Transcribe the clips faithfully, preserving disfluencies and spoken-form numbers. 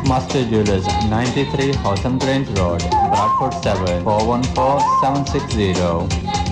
Master Jewelers, ninety-three Hotham Grange Road, Bradford seven four one four seven six zero.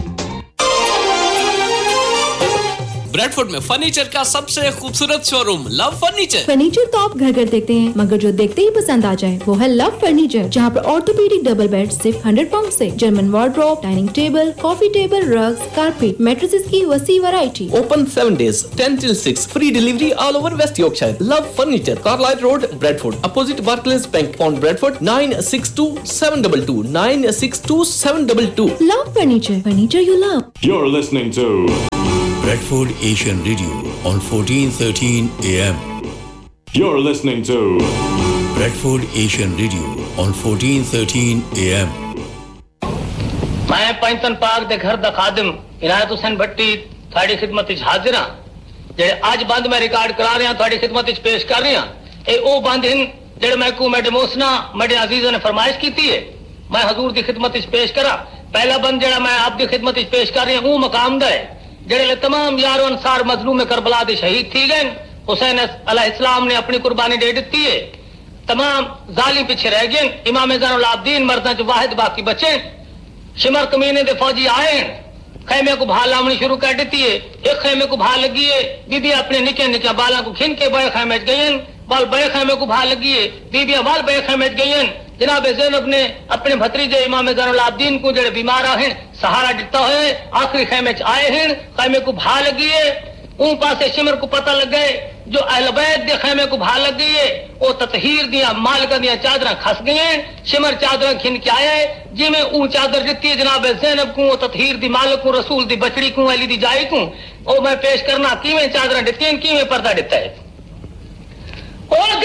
Bradford में furniture का सबसे खूबसूरत showroom love furniture. Furniture तो आप घर घर देखते हैं, मगर जो देखते ही पसंद आ जाए वो है लव फर्नीचर, जहाँ पर ऑर्थोपेडिक डबल बेड सिर्फ हंड्रेड पाउंड से, German wardrobe, dining table, coffee table, rugs, carpet, mattresses की वसी variety. Open seven days, ten till six, free delivery all over West Yorkshire. Love furniture, Carlisle road, Bradford, opposite Barclays bank, pond Bradford, nine six two seven two two nine six two seven two two. Love furniture, furniture you love. You're listening to Bradford Asian Radio on fourteen thirteen A M. You're listening to Bradford Asian Radio on fourteen thirteen A M. मैं पैंतन पाक दे घर दा खादिम इनायत हुसैन भट्टी थाड़ी खिदमत विच हाजिर हां जेड़े आज बंद मैं रिकॉर्ड करा रहा थाड़ी खिदमत विच पेश कर रहा ए ओ बंद हिन जेड़े मैं को मेरे मोसना मेरे अजीजों ने फरमाइश कीती है मैं हुजूर दी खिदमत विच पेश करा। पहला बंद जेड़ा मैं आप दी खिदमत विच पेश कर रहा हूं मकाम दा है जेड़े तमाम यारो अंसार मजलूम करबला दे शहीद थी गए। हुसैन अलैहिस्सलाम ने अपनी कुर्बानी दे दी है, तमाम जालिम पीछे रह गए, इमाम ज़ैनुल आबिदीन मर्दां च वाहिद बाकी बचे। शिमर कमीने दे फौजी आए खैमे को भाल लावनी शुरू कर दी है, एक खैमे को भाल लगी है, बीबी अपने निके निके बाला को खिन के बड़े खैमे गए, बाल बड़े खैमे को भाल लगी है, बीबियां बाल बड़े खैमे गई। जनाब ज़ैनब ने अपने भतीजे इमाम ज़ैनुल आबिदीन को जेड़े बीमार हैं सहारा दिता है, आखिरी खैमे च आए हैं, खैमे को भा लगी है। ऊं पासे शिमर को पता लग गए जो अहल बैत दे खैमे को भा लग गई है, वो ततहीर दिया मालिका दिया चादर खस गई हैं। शिमर चादर खिन के आया है जिमें ऊं चादर दिती है जनाब ज़ैनब को, वो ततहीर दी मालिक को, रसूल दी बचड़ी को, अली दी जाई को, और मैं पेश करना किवें चादर दिती हैं, किवें पर्दा दिता है। ओ